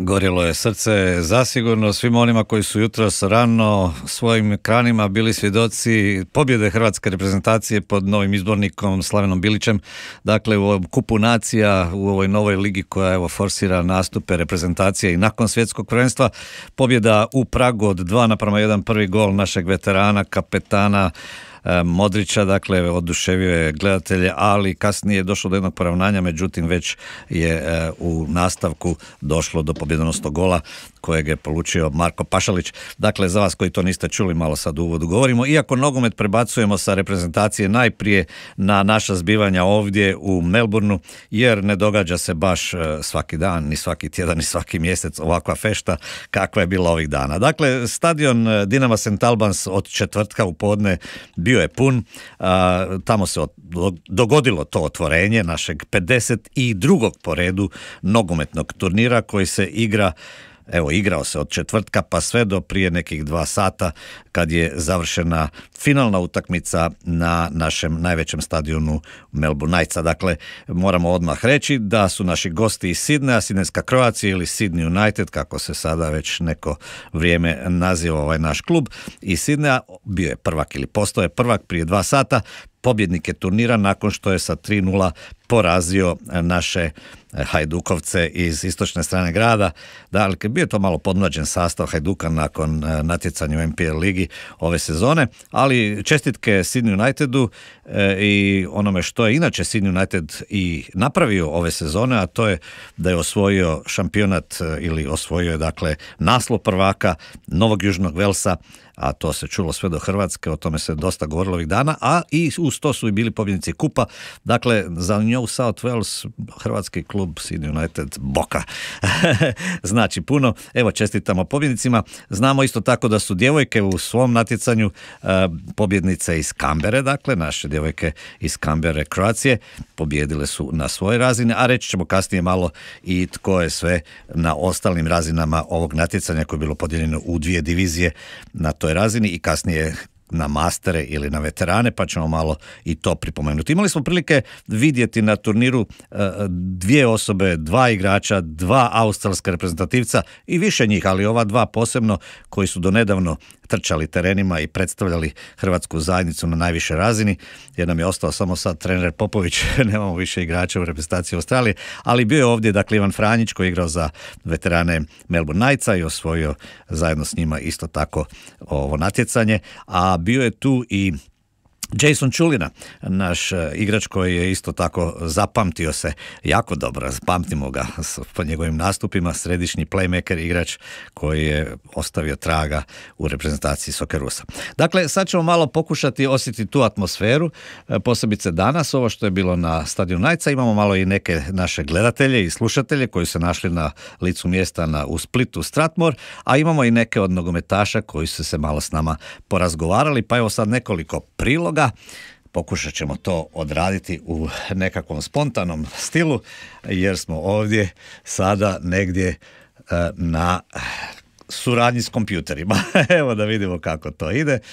Gorjelo je srce zasigurno svima onima koji su jutros rano svojim ekranima bili svjedoci pobjede hrvatske reprezentacije pod novim izbornikom Slavenom Bilićem. Dakle, u ovom kupu nacija, u ovoj novoj ligi koja evo forsira nastupe reprezentacije i nakon svjetskog prvenstva. Pobjeda u Pragu od 2:1, prvi gol našeg veterana, kapetana Modrića, dakle oduševio je gledatelje, ali kasnije je došlo do jednog poravnanja, međutim već je u nastavku došlo do pobjedonosnog gola kojeg je polučio Marko Pašalić. Dakle, za vas koji to niste čuli, malo sad u uvodu govorimo. Iako nogomet prebacujemo sa reprezentacije najprije na naša zbivanja ovdje u Melbourneu, jer ne događa se baš svaki dan, ni svaki tjedan, ni svaki mjesec ovakva fešta kakva je bila ovih dana. Dakle, stadion Dinama St. Albans od četvrtka u podne bio je pun, tamo se dogodilo to otvorenje našeg 52. po redu nogometnog turnira koji se igrao se od četvrtka pa sve do prije nekih 2 sata kad je završena finalna utakmica na našem najvećem stadionu Melbourne Knightsa. Dakle, moramo odmah reći da su naši gosti iz Sidneja, Sidnejska Croatia ili Sydney United, kako se sada već neko vrijeme naziva ovaj naš klub iz Sidneja, bio je prvak ili postao je prvak prije 2 sata. Pobjednik je turnira nakon što je sa 3:0 porazio naše Hajdukovce iz istočne strane grada. Dakle, bio je to malo podmlađen sastav Hajduka nakon natjecanja u NPL ligi ove sezone, ali čestitke Sydney Unitedu i onome što je inače Sydney United i napravio ove sezone, a to je da je osvojio šampionat ili osvojio je dakle naslov prvaka Novog Južnog Velsa, a to se čulo sve do Hrvatske, o tome se dosta govorilo ovih dana, a i uz to su i bili pobjednici kupa. Dakle, za New South Wales hrvatski klub Sydney United Boka znači puno. Evo, čestitamo pobjednicima. Znamo isto tako da su djevojke u svom natjecanju pobjednice iz Kambere, dakle naše djevojke iz Kambere Kroacije pobjedile su na svojoj razini, a reći ćemo kasnije malo i tko je sve na ostalim razinama ovog natjecanja koje je bilo podijeljeno u 2 divizije na toj razini i kasnije na mastere ili na veterane, pa ćemo malo i to pripomenuti. Imali smo prilike vidjeti na turniru 2 osobe, 2 igrača, 2 australska reprezentativca i više njih, ali ova 2 posebno koji su donedavno trčali terenima i predstavljali hrvatsku zajednicu na najviše razini, jer nam je ostao samo sad trener Popović, nemamo više igrača u reprezentaciji Australije, ali bio je ovdje dakle Ivan Franjić koji je igrao za veterane Melbourne Knightsa i osvojio zajedno s njima isto tako ovo natjecanje, a bio je tu i Jason Čulina, naš igrač koji je isto tako zapamtio se jako dobro, pamtimo ga po njegovim nastupima, središnji playmaker, igrač koji je ostavio traga u reprezentaciji Soccerusa. Dakle, sad ćemo malo pokušati osjetiti tu atmosferu, posebice danas, ovo što je bilo na stadionu Knightsa. Imamo malo i neke naše gledatelje i slušatelje koji su našli na licu mjesta u Splitu, Strathmore, a imamo i neke od nogometaša koji su se malo s nama porazgovarali, pa evo sad nekoliko priloga. Pokušat ćemo to odraditi u nekakvom spontanom stilu, jer smo ovdje sada negdje na suradnji s kompjuterima. Evo da vidimo kako to ide.